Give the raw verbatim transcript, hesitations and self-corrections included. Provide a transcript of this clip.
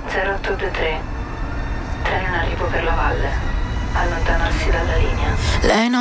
zero otto due tre. Treno in arrivo per la valle. Allontanarsi dalla linea. Lei non